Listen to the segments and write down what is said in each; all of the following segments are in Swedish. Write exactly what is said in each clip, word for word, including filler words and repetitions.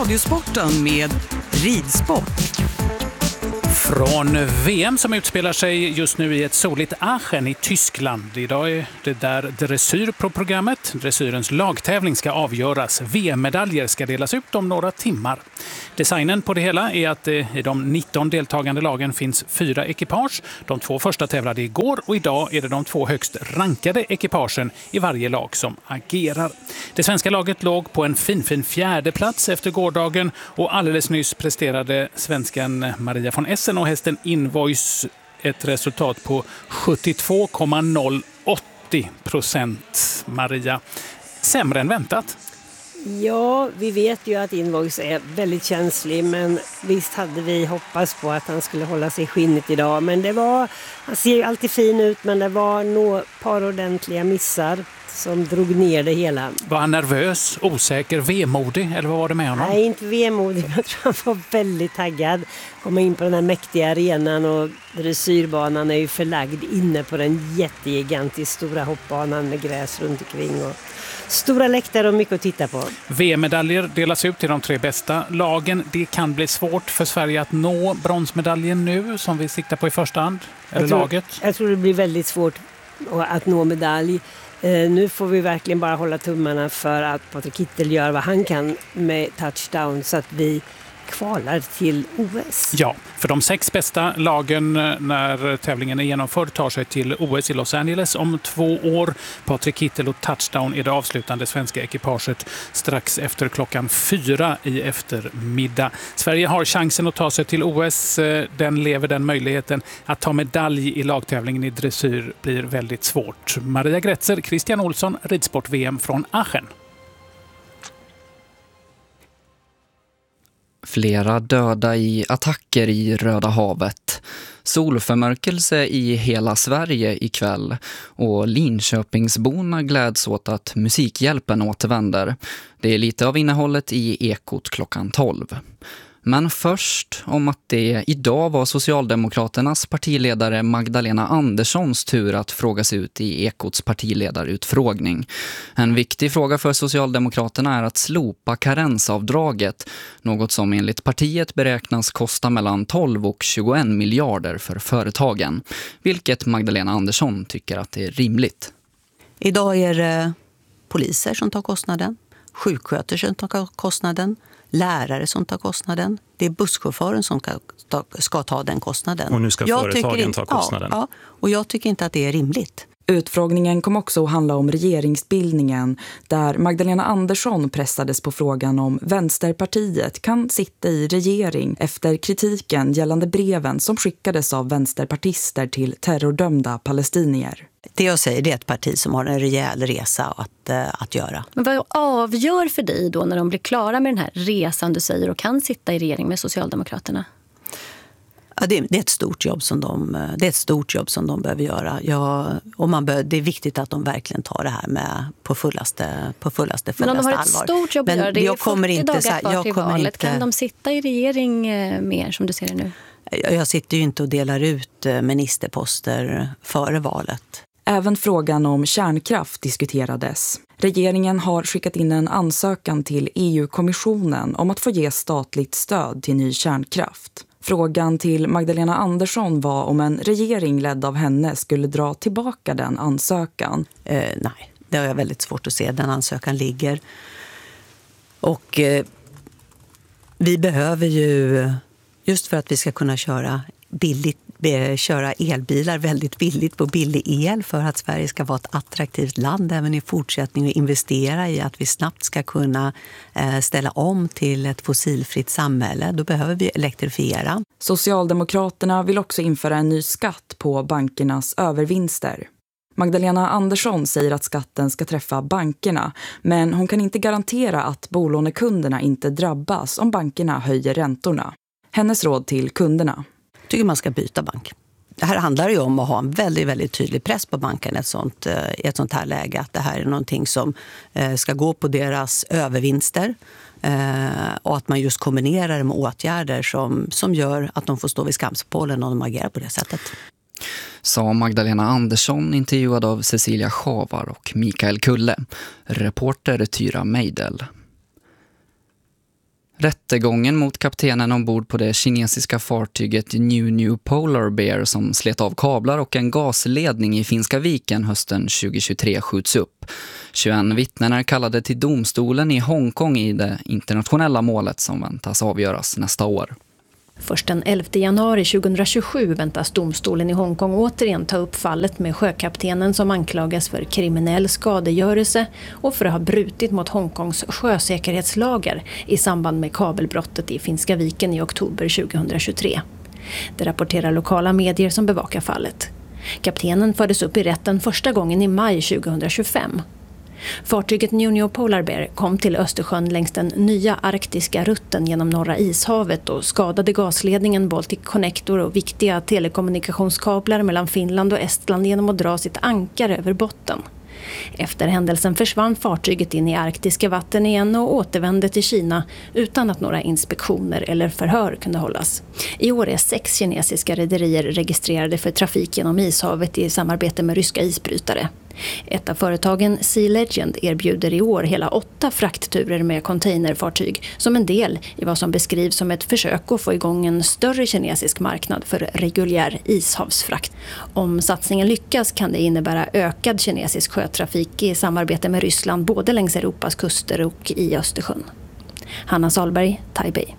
Radiosporten med ridsport. Från V M som utspelar sig just nu i ett soligt Aachen i Tyskland. Idag är det där dressyr på programmet. Dressyrens lagtävling ska avgöras. V M-medaljer ska delas ut om några timmar. Designen på det hela är att det i de nitton deltagande lagen finns fyra ekipage. De två första tävlade igår och idag är det de två högst rankade ekipagen i varje lag som agerar. Det svenska laget låg på en finfin fjärde plats efter gårdagen och alldeles nyss presterade svenskan Maria von Essen och hästen Invoice ett resultat på sjuttiotvå komma noll åtta procent. Maria, sämre än väntat. Ja, vi vet ju att Invoice är väldigt känslig, men visst hade vi hoppats på att han skulle hålla sig i skinnet idag. Men det var, han ser ju alltid fin ut, men det var nog ett par ordentliga missar som drog ner det hela. Var han nervös, osäker, vemodig eller vad var det med honom? Nej, inte vemodig, men jag tror han var väldigt taggad. Komma in på den här mäktiga arenan och dressyrbanan är ju förlagd inne på den jättegigantiskt stora hoppbanan med gräs runt omkring och stora läktare och mycket att titta på. V M-medaljer delas ut till de tre bästa lagen. Det kan bli svårt för Sverige att nå bronsmedaljen nu som vi siktar på i första hand. Eller jag tror, laget. Jag tror det blir väldigt svårt att nå medalj. Eh, nu får vi verkligen bara hålla tummarna för att Patrik Kittel gör vad han kan med touchdown så att vi kvalar till O S. Ja, för de sex bästa lagen när tävlingen är genomförd tar sig till O S i Los Angeles om två år. Patrik Kittel och touchdown är det avslutande svenska ekipaget strax efter klockan fyra i eftermiddag. Sverige har chansen att ta sig till O S. Den lever den möjligheten. Att ta medalj i lagtävlingen i dressyr blir väldigt svårt. Maria Gretzer, Christian Olsson, Ridsport-V M från Aachen. Flera döda i attacker i Röda havet. Solförmörkelse i hela Sverige ikväll. Och Linköpingsborna gläds åt att Musikhjälpen återvänder. Det är lite av innehållet i Ekot klockan tolv. Men först om att det idag var Socialdemokraternas partiledare Magdalena Anderssons tur att frågas ut i Ekots partiledarutfrågning. En viktig fråga för Socialdemokraterna är att slopa karensavdraget, något som enligt partiet beräknas kosta mellan tolv och tjugoen miljarder för företagen, vilket Magdalena Andersson tycker att det är rimligt. Idag är det poliser som tar kostnaden, sjuksköterskor som tar kostnaden, lärare som tar kostnaden. Det är busschauffören som ska ta, ska ta den kostnaden. Och nu ska jag företagen inte, ta kostnaden. Ja, ja, och jag tycker inte att det är rimligt. Utfrågningen kom också att handla om regeringsbildningen där Magdalena Andersson pressades på frågan om Vänsterpartiet kan sitta i regering efter kritiken gällande breven som skickades av vänsterpartister till terrordömda palestinier. Det jag säger, det är ett parti som har en rejäl resa att, att göra. Men vad avgör för dig då när de blir klara med den här resan du säger och kan sitta i regering med Socialdemokraterna? Ja, det, är, det är ett stort jobb som de, det är ett stort jobb som de behöver göra. Ja, och man bör, det är viktigt att de verkligen tar det här med på fullaste, på fullaste, fullaste allvar. Men om de har ett allvar. Stort jobb att göra, det är jag kommer fyrtio inte, dagar så här, kvar jag till kommer valet. inte, kan de sitta i regering mer som du ser det nu? Jag, jag sitter ju inte och delar ut ministerposter före valet. Även frågan om kärnkraft diskuterades. Regeringen har skickat in en ansökan till E U-kommissionen om att få ge statligt stöd till ny kärnkraft. Frågan till Magdalena Andersson var om en regering ledd av henne skulle dra tillbaka den ansökan. Eh, nej, det har jag väldigt svårt att se. Den ansökan ligger. Och eh, vi behöver ju, just för att vi ska kunna köra billigt, köra elbilar väldigt billigt på billig el för att Sverige ska vara ett attraktivt land även i fortsättningen och investera i att vi snabbt ska kunna ställa om till ett fossilfritt samhälle. Då behöver vi elektrifiera. Socialdemokraterna vill också införa en ny skatt på bankernas övervinster. Magdalena Andersson säger att skatten ska träffa bankerna, men hon kan inte garantera att bolånekunderna inte drabbas om bankerna höjer räntorna. Hennes råd till kunderna: jag tycker man ska byta bank. Det här handlar ju om att ha en väldigt, väldigt tydlig press på banken i ett sånt, i ett sånt här läge. Att det här är någonting som ska gå på deras övervinster. Och att man just kombinerar det med åtgärder som, som gör att de får stå vid skamspålen om de agerar på det sättet. Sa Magdalena Andersson, intervjuad av Cecilia Schavar och Mikael Kulle. Reporter Tyra Meidel. Rättegången mot kaptenen ombord på det kinesiska fartyget New New Polar Bear som slet av kablar och en gasledning i Finska viken hösten tjugohundratjugotre skjuts upp. tjugoett vittnen är kallade till domstolen i Hongkong i det internationella målet som väntas avgöras nästa år. Först den elfte januari tjugohundratjugosju väntas domstolen i Hongkong återigen ta upp fallet med sjökaptenen som anklagas för kriminell skadegörelse och för att ha brutit mot Hongkongs sjösäkerhetslagar i samband med kabelbrottet i Finska viken i oktober tjugohundratjugotre. Det rapporterar lokala medier som bevakar fallet. Kaptenen fördes upp i rätten första gången i maj tjugohundratjugofem. Fartyget New New Polar Bear kom till Östersjön längs den nya arktiska rutten genom Norra ishavet och skadade gasledningen Baltic Connector och viktiga telekommunikationskablar mellan Finland och Estland genom att dra sitt ankar över botten. Efter händelsen försvann fartyget in i arktiska vatten igen och återvände till Kina utan att några inspektioner eller förhör kunde hållas. I år är sex kinesiska rederier registrerade för trafik genom ishavet i samarbete med ryska isbrytare. Ett av företagen Sea Legend erbjuder i år hela åtta fraktturer med containerfartyg som en del i vad som beskrivs som ett försök att få igång en större kinesisk marknad för reguljär ishavsfrakt. Om satsningen lyckas kan det innebära ökad kinesisk sjötrafik i samarbete med Ryssland både längs Europas kuster och i Östersjön. Hanna Salberg, Taipei.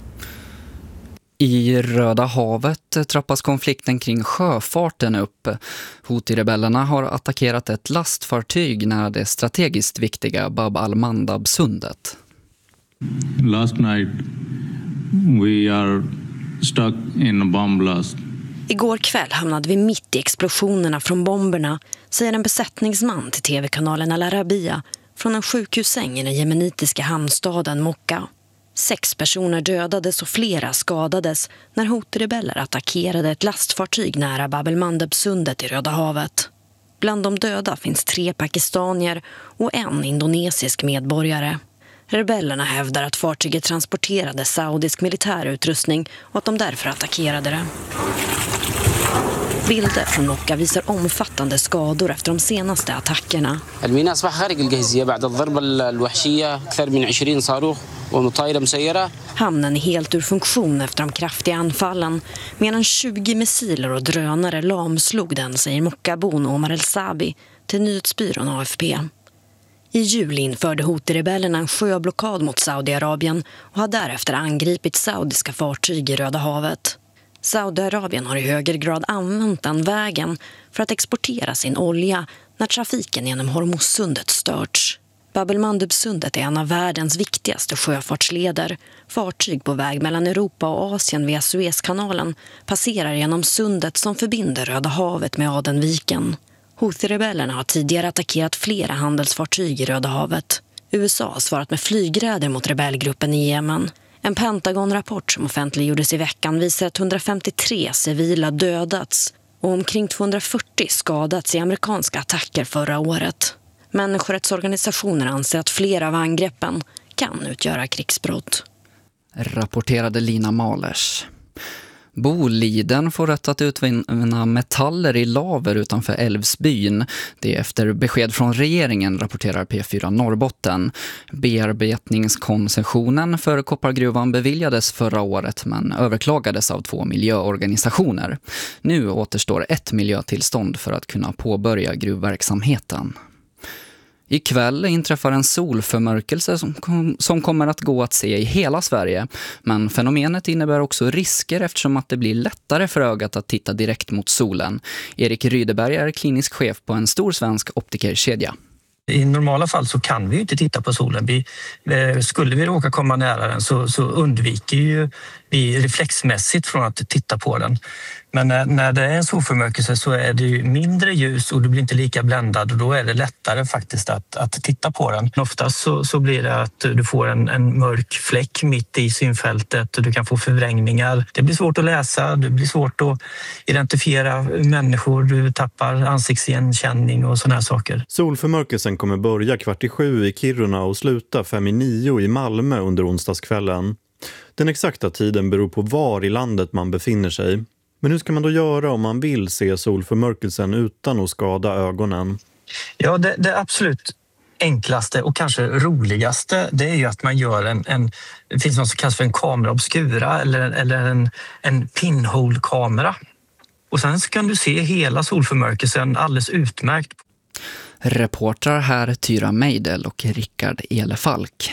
I Röda havet trappas konflikten kring sjöfarten upp. Houthi-rebellerna har attackerat ett lastfartyg nära det strategiskt viktiga Bab al-Mandab-sundet. Last night we are stuck in a bomb blast. Igår kväll hamnade vi mitt i explosionerna från bomberna, säger en besättningsman till tv-kanalen Al Arabiya från en sjukhussäng i den jemenitiska hamnstaden Mokka. Sex personer dödades och flera skadades när Houthi-rebeller attackerade ett lastfartyg nära Bab el-Mandab-sundet i Röda havet. Bland de döda finns tre pakistanier och en indonesisk medborgare. Rebellerna hävdar att fartyget transporterade saudisk militärutrustning och att de därför attackerade det. Bilder från Mokka visar omfattande skador efter de senaste attackerna. Hamnen är helt ur funktion efter de kraftiga anfallen. Mer än tjugo missiler och drönare lamslog den, säger Mokkabon Omar El-Sabi till nyhetsbyrån A F P. I juli införde Houthi-rebellerna en sjöblockad mot Saudiarabien och har därefter angripit saudiska fartyg i Röda havet. Saudiarabien har i högre grad använt den vägen för att exportera sin olja när trafiken genom Hormuzsundet störts. Bab el-Mandab-sundet är en av världens viktigaste sjöfartsleder. Fartyg på väg mellan Europa och Asien via Suezkanalen passerar genom sundet som förbinder Röda havet med Adenviken. Houthi-rebellerna har tidigare attackerat flera handelsfartyg i Röda havet. U S A har svarat med flygräder mot rebellgruppen i Jemen. En Pentagon-rapport som offentliggjordes i veckan visar att hundrafemtiotre civila dödats och omkring tvåhundrafyrtio skadats i amerikanska attacker förra året. Människorättsorganisationer anser att flera av angreppen kan utgöra krigsbrott. Rapporterade Lina Malers. Boliden får rätt att utvinna metaller i laver utanför Älvsbyn. Det är efter besked från regeringen, rapporterar P fyra Norrbotten. Bearbetningskoncessionen för koppargruvan beviljades förra året men överklagades av två miljöorganisationer. Nu återstår ett miljötillstånd för att kunna påbörja gruvverksamheten. Ikväll inträffar en solförmörkelse som, kom, som kommer att gå att se i hela Sverige. Men fenomenet innebär också risker eftersom att det blir lättare för ögat att titta direkt mot solen. Erik Rydeberg är klinisk chef på en stor svensk optikerkedja. I normala fall så kan vi inte titta på solen. Vi, skulle vi råka komma nära den så, så undviker ju vi reflexmässigt från att titta på den. Men när, när det är en solförmörkelse så är det ju mindre ljus och du blir inte lika bländad och då är det lättare faktiskt att, att titta på den. Oftast så, så blir det att du får en, en mörk fläck mitt i synfältet och du kan få förvrängningar. Det blir svårt att läsa, det blir svårt att identifiera människor, du tappar ansiktsigenkänning och såna här saker. Solförmörkelsen kommer börja kvart i sju i Kiruna och sluta fem i nio i Malmö under onsdagskvällen. Den exakta tiden beror på var i landet man befinner sig. Men hur ska man då göra om man vill se solförmörkelsen utan att skada ögonen? Ja, det, det absolut enklaste och kanske roligaste, det är ju att man gör en, en det finns något som kallas för en kamera obscura eller, eller en, en pinhole-kamera. Och sen kan du se hela solförmörkelsen alldeles utmärkt. Reportrar här Tyra Meidel och Rickard Elefalk.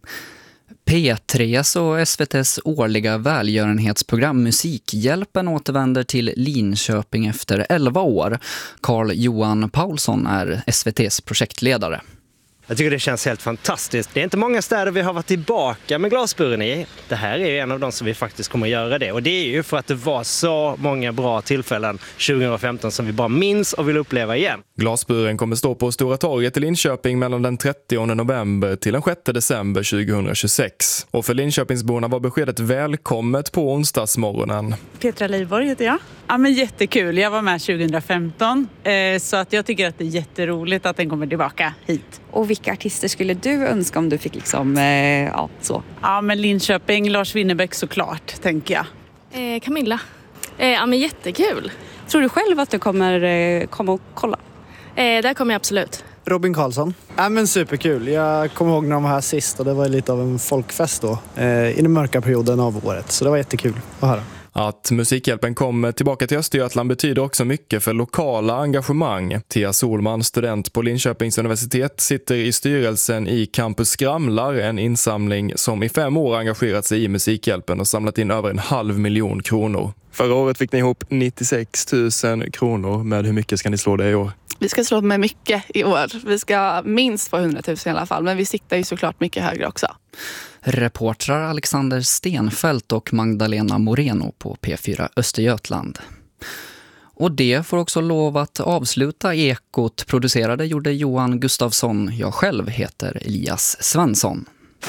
P tre:s och S V T:s årliga välgörenhetsprogram Musikhjälpen återvänder till Linköping efter elva år. Carl Johan Paulsson är S V T:s projektledare. Jag tycker det känns helt fantastiskt. Det är inte många städer vi har varit tillbaka med glasburen i. Det här är ju en av de som vi faktiskt kommer att göra det. Och det är ju för att det var så många bra tillfällen tjugohundrafemton som vi bara minns och vill uppleva igen. Glasburen kommer stå på Stora torget i Linköping mellan den trettionde november till den sjätte december tjugohundratjugosex. Och för Linköpingsborna var beskedet välkommet på onsdagsmorgonen. Petra Livborg heter jag. Ja, men jättekul. Jag var med tjugohundrafemton eh, så att jag tycker att det är jätteroligt att den kommer tillbaka hit. Och vilka artister skulle du önska om du fick liksom, eh, ja, så? Ja, men Linköping, Lars Winnerbäck såklart, tänker jag. Eh, Camilla. Eh, ja, men jättekul. Tror du själv att du kommer eh, komma och kolla? Eh, där kommer jag absolut. Robin Karlsson. Ja, men superkul. Jag kommer ihåg när de var här sist och det var lite av en folkfest då. Eh, I den mörka perioden av året. Så det var jättekul att höra. Att Musikhjälpen kommer tillbaka till Östergötland betyder också mycket för lokala engagemang. Thea Solman, student på Linköpings universitet, sitter i styrelsen i Campus Skramlar, en insamling som i fem år engagerat sig i Musikhjälpen och samlat in över en halv miljon kronor. Förra året fick ni ihop nittiosex tusen kronor. Med hur mycket ska ni slå det i år? Vi ska slå med mycket i år. Vi ska minst få hundratusen i alla fall, men vi siktar ju såklart mycket högre också. Reportrar Alexander Stenfält och Magdalena Moreno på P fyra Östergötland. Och det får också lov att avsluta Ekot. Producerade gjorde Johan Gustafsson. Jag själv heter Elias Svensson.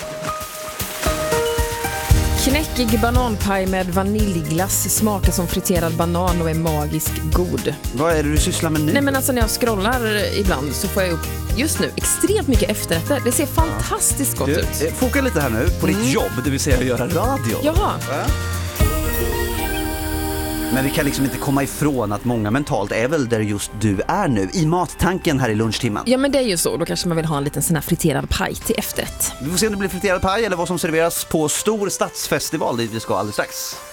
Knäckig bananpaj med vaniljglass smakar som friterad banan och är magisk god. Vad är det du sysslar med nu? Nej, men alltså när jag scrollar ibland så får jag upp just nu extremt mycket efterrätter. Det ser fantastiskt gott du, ut. Foka lite här nu på mm. ditt jobb, det vill säga att göra radio. Jaha. Ja. Men vi kan liksom inte komma ifrån att många mentalt är väl där just du är nu, i mattanken här i lunchtimmen. Ja, men det är ju så. Då kanske man vill ha en liten sån här friterad paj till efterrätt. Vi får se om det blir friterad paj eller vad som serveras på stor stadsfestival dit vi ska alldeles strax.